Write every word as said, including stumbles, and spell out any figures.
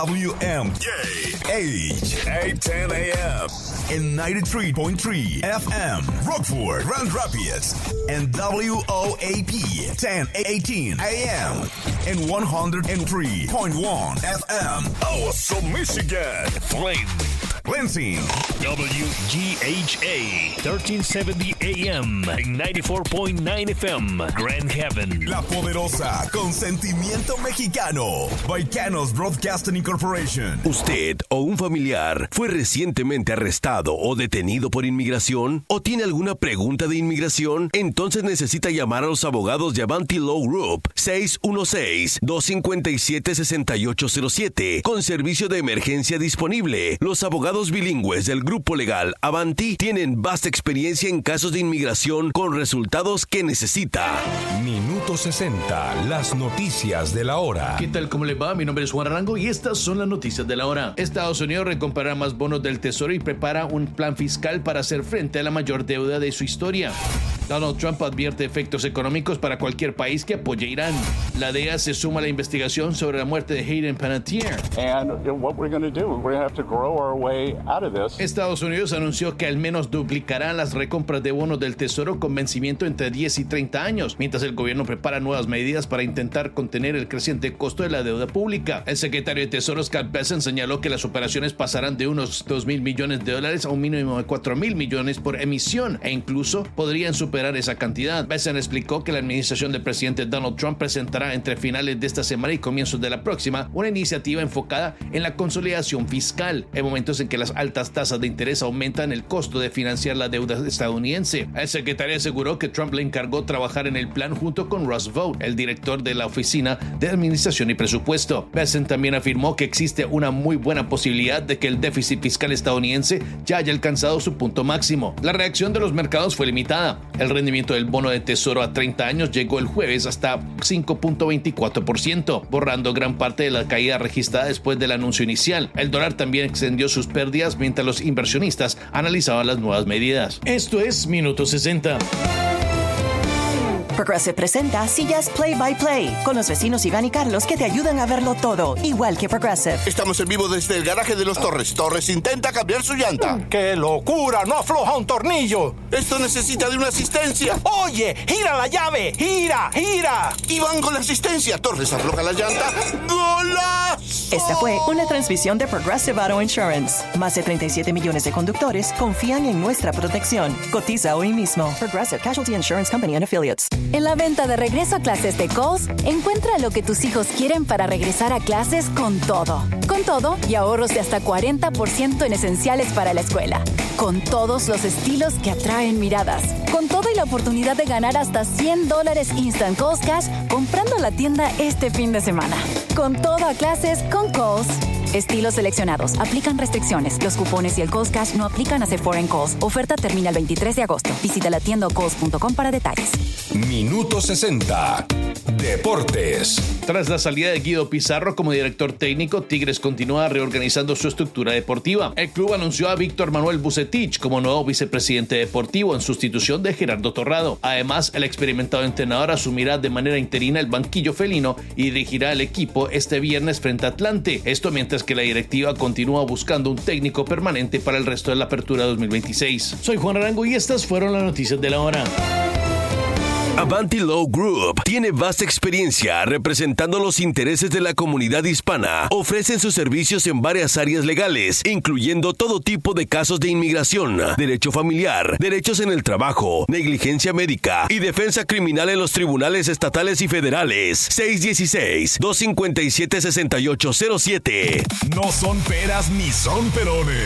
W M H eight ten A M and ninety-three point three F M Rockford, Grand Rapids, and W O A P ten eighteen A M and one oh three point one F M Awesome Michigan, Flint, Lansing, W G H A thirteen seventy A M and ninety-four point nine F M Grand Haven, La Poderosa, con sentimiento mexicano, Baicanos Broadcasting Incorporation. ¿Usted o un familiar fue recientemente arrestado o detenido por inmigración? ¿O tiene alguna pregunta de inmigración? Entonces necesita llamar a los abogados de Avanti Law Group seis uno seis, dos cinco siete, seis ocho cero siete con servicio de emergencia disponible. Los abogados bilingües del grupo legal Avanti tienen vasta experiencia en casos de inmigración con resultados que necesita. Minuto sesenta, las noticias de la hora. ¿Qué tal? ¿Cómo le va? Mi nombre es Juan Arango y estas son las noticias de la hora. Estados Unidos recomprará más bonos del Tesoro y prepara un plan fiscal para hacer frente a la mayor deuda de su historia. Donald Trump advierte efectos económicos para cualquier país que apoye a Irán. La D E A se suma a la investigación sobre la muerte de Hayden Panettiere. Estados Unidos anunció que al menos duplicará las recompras de bonos del Tesoro con vencimiento entre diez y treinta años, mientras el gobierno prepara nuevas medidas para intentar contener el creciente costo de la deuda pública. El secretario de Tesoro Scott Bessent señaló que las operaciones pasarán de unos dos mil millones de dólares a un mínimo de cuatro mil millones por emisión e incluso podrían superar esa cantidad. Bessent explicó que la administración del presidente Donald Trump presentará entre finales de esta semana y comienzos de la próxima una iniciativa enfocada en la consolidación fiscal en momentos en que las altas tasas de interés aumentan el costo de financiar la deuda estadounidense. El secretario aseguró que Trump le encargó trabajar en el plan junto con Russ Vought, el director de la Oficina de Administración y Presupuesto. Bessent también afirmó que existe una muy buena posibilidad de que el déficit fiscal estadounidense ya haya alcanzado su punto máximo. La reacción de los mercados fue limitada. El rendimiento del bono de tesoro a treinta años llegó el jueves hasta cinco punto veinticuatro por ciento, borrando gran parte de la caída registrada después del anuncio inicial. El dólar también extendió sus pérdidas mientras los inversionistas analizaban las nuevas medidas. Esto es Minuto sesenta. Progressive presenta Sillas Play by Play con los vecinos Iván y Carlos que te ayudan a verlo todo, igual que Progressive. Estamos en vivo desde el garaje de los Torres. Torres intenta cambiar su llanta. ¡Qué locura! ¡No afloja un tornillo! Esto necesita de una asistencia. ¡Oye! ¡Gira la llave! ¡Gira! ¡Gira! Iván con la asistencia. Torres afloja la llanta. ¡Golazo! Esta fue una transmisión de Progressive Auto Insurance. Más de treinta y siete millones de conductores confían en nuestra protección. Cotiza hoy mismo. Progressive Casualty Insurance Company and Affiliates. En la venta de regreso a clases de Kohl's, encuentra lo que tus hijos quieren para regresar a clases con todo. Con todo y ahorros de hasta cuarenta por ciento en esenciales para la escuela. Con todos los estilos que atraen miradas. Con todo y la oportunidad de ganar hasta cien dólares Instant Kohl's Cash comprando en la tienda este fin de semana. Con todo a clases con Kohl's. Estilos seleccionados. Aplican restricciones. Los cupones y el Kohl's Cash no aplican a Sephora en Kohl's. Oferta termina el veintitrés de agosto. Visita la tienda o kohls punto com para detalles. Minuto sesenta. Deportes. Tras la salida de Guido Pizarro como director técnico, Tigres continúa reorganizando su estructura deportiva. El club anunció a Víctor Manuel Vucetich como nuevo vicepresidente deportivo en sustitución de Gerardo Torrado. Además, el experimentado entrenador asumirá de manera interina el banquillo felino y dirigirá el equipo este viernes frente a Atlante. Esto mientras que la directiva continúa buscando un técnico permanente para el resto de la apertura dos mil veintiséis. Soy Juan Arango y estas fueron las noticias de la hora. Avanti Law Group tiene vasta experiencia representando los intereses de la comunidad hispana. Ofrecen sus servicios en varias áreas legales, incluyendo todo tipo de casos de inmigración, derecho familiar, derechos en el trabajo, negligencia médica y defensa criminal en los tribunales estatales y federales. seis uno seis, dos cinco siete, seis ocho cero siete. No son peras ni son perones.